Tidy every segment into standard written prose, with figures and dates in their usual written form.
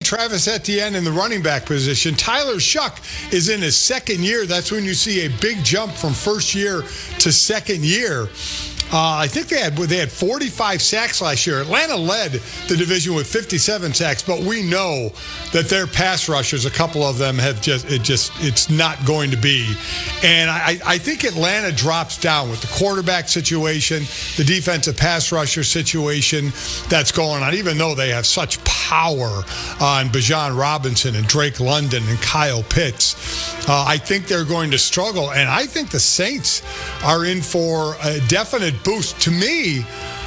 Travis Etienne in the running back position. Tyler Shuck is in his second year. That's when you see a big jump from first year to second year. I think they had 45 sacks last year. Atlanta led the division with 57 sacks, but we know that their pass rushers, a couple of them have it's not going to be. And I think Atlanta drops down with the quarterback situation, the defensive pass rusher situation that's going on, even though they have such power on Bijan Robinson and Drake London and Kyle Pitts. I think they're going to struggle, and I think the Saints are in for a definite boost. To me,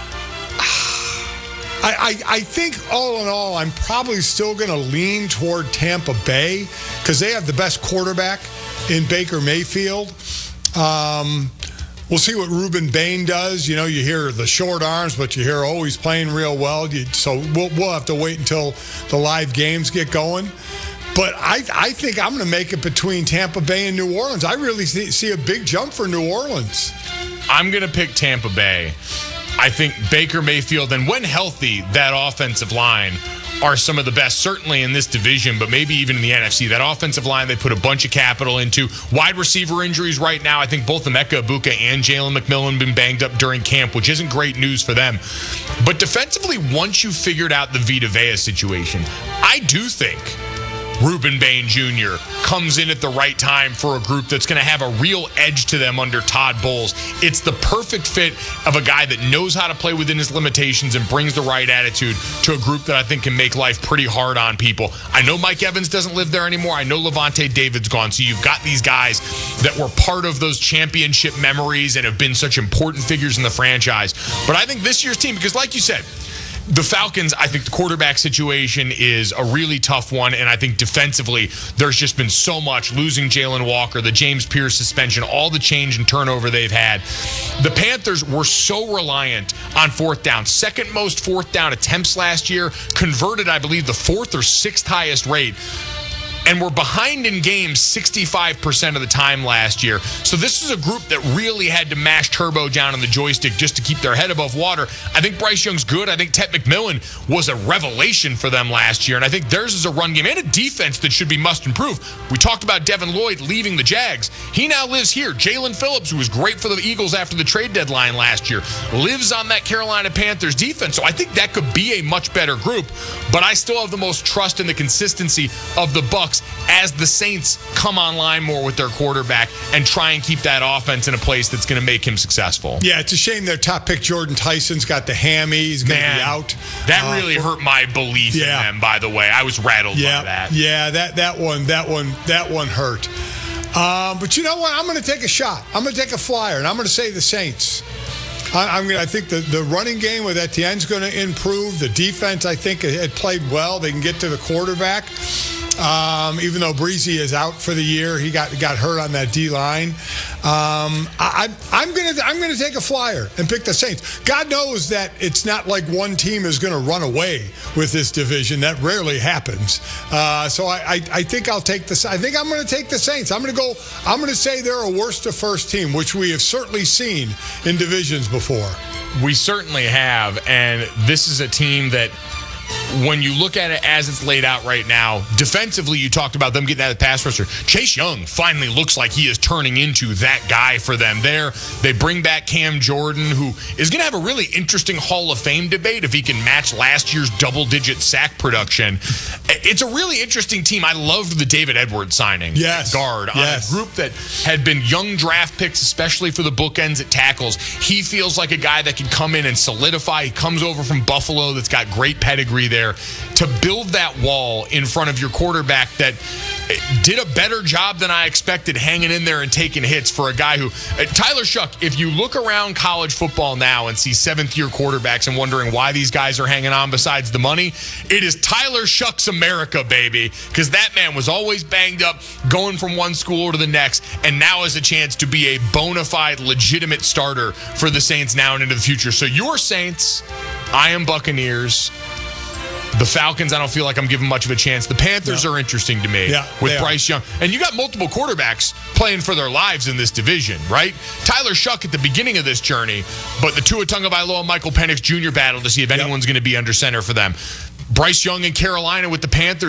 I think all in all, I'm probably still going to lean toward Tampa Bay because they have the best quarterback in Baker Mayfield. We'll see what Ruben Bain does. You know, you hear the short arms, but you hear, he's playing real well. So we'll have to wait until the live games get going. But I think I'm going to make it between Tampa Bay and New Orleans. I really see a big jump for New Orleans. I'm going to pick Tampa Bay. I think Baker Mayfield, and when healthy, that offensive line are some of the best, certainly in this division, but maybe even in the NFC. That offensive line they put a bunch of capital into. Wide receiver injuries right now. I think both Emeka Egbuka and Jalen McMillan have been banged up during camp, which isn't great news for them. But defensively, once you figured out the Vita Vea situation, I do think Ruben Bain Jr. comes in at the right time for a group that's going to have a real edge to them under Todd Bowles. It's the perfect fit of a guy that knows how to play within his limitations and brings the right attitude to a group that I think can make life pretty hard on people. I know Mike Evans doesn't live there anymore. I know Levante David's gone. So you've got these guys that were part of those championship memories and have been such important figures in the franchise. But I think this year's team, because like you said, the Falcons, I think the quarterback situation is a really tough one, and I think defensively, there's just been so much. Losing Jalen Walker, the James Pierce suspension, all the change and turnover they've had. The Panthers were so reliant on fourth down. Second most fourth down attempts last year, converted, I believe, the fourth or sixth highest rate. And we're behind in games 65% of the time last year. So this is a group that really had to mash turbo down on the joystick just to keep their head above water. I think Bryce Young's good. I think Ted McMillan was a revelation for them last year. And I think theirs is a run game and a defense that should be must improve. We talked about Devin Lloyd leaving the Jags. He now lives here. Jalen Phillips, who was great for the Eagles after the trade deadline last year, lives on that Carolina Panthers defense. So I think that could be a much better group. But I still have the most trust in the consistency of the Bucs as the Saints come online more with their quarterback and try and keep that offense in a place that's going to make him successful. Yeah, it's a shame their top pick, Jordan Tyson's got the hammy. He's going to be out. That really hurt my belief in them, by the way. I was rattled by that. Yeah, that one hurt. But you know what? I'm going to take a shot. I'm going to take a flyer, and I'm going to say the Saints. I think the running game with Etienne's going to improve. The defense, I think, had played well. They can get to the quarterback. Even though Breezy is out for the year, he got hurt on that D-line. I'm gonna take a flyer and pick the Saints. God knows that it's not like one team is going to run away with this division. That rarely happens. So I think I'll take the. I think I'm going to take the Saints. I'm going to say they're a worst to first team, which we have certainly seen in divisions before. We certainly have, and this is a team that, when you look at it as it's laid out right now, defensively, you talked about them getting out of the pass rusher. Chase Young finally looks like he is turning into that guy for them there. They bring back Cam Jordan, who is going to have a really interesting Hall of Fame debate if he can match last year's double-digit sack production. It's a really interesting team. I loved the David Edwards signing at guard on a group that had been young draft picks, especially for the bookends at tackles. He feels like a guy that can come in and solidify. He comes over from Buffalo that's got great pedigree there to build that wall in front of your quarterback that did a better job than I expected hanging in there and taking hits for a guy who Tyler Shuck, if you look around college football now and see seventh-year quarterbacks and wondering why these guys are hanging on besides the money, it is Tyler Shuck's America, baby, because that man was always banged up going from one school to the next and now has a chance to be a bona fide legitimate starter for the Saints now and into the future. So your Saints, I am Buccaneers. The Falcons, I don't feel like I'm giving much of a chance. The Panthers are interesting to me with Bryce Young. And you got multiple quarterbacks playing for their lives in this division, right? Tyler Shuck at the beginning of this journey, but the Tua Tagovailoa and Michael Penix Jr. battle to see if anyone's going to be under center for them. Bryce Young in Carolina with the Panthers.